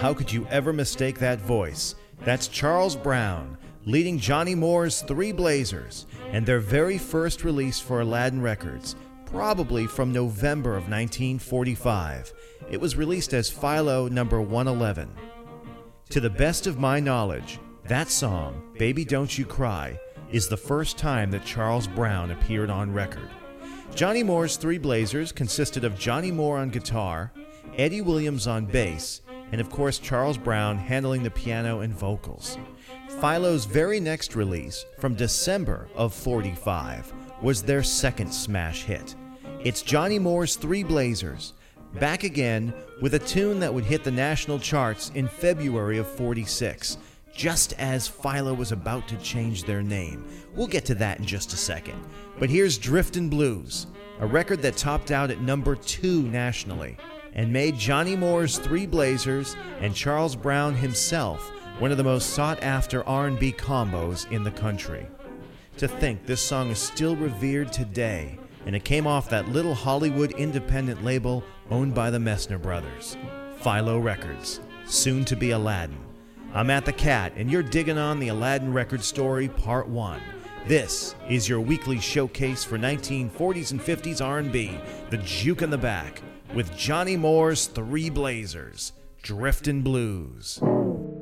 how could you ever mistake that voice? That's Charles Brown, leading Johnny Moore's Three Blazers, and their very first release for Aladdin Records, probably from November of 1945. It was released as Philo number 111. To the best of my knowledge, that song, Baby Don't You Cry, is the first time that Charles Brown appeared on record. Johnny Moore's Three Blazers consisted of Johnny Moore on guitar, Eddie Williams on bass, and of course Charles Brown handling the piano and vocals. Philo's very next release, from December of '45, was their second smash hit. It's Johnny Moore's Three Blazers, back again with a tune that would hit the national charts in February of '46, just as Philo was about to change their name. We'll get to that in just a second. But here's Driftin' Blues, a record that topped out at number 2 nationally and made Johnny Moore's Three Blazers and Charles Brown himself one of the most sought-after R&B combos in the country. To think this song is still revered today, and it came off that little Hollywood independent label owned by the Messner brothers, Philo Records, soon to be Aladdin. I'm At the Cat, and you're digging on the Aladdin Record Story Part 1. This is your weekly showcase for 1940s and 50s R&B, the Juke in the Back, with Johnny Moore's Three Blazers, Driftin' Blues.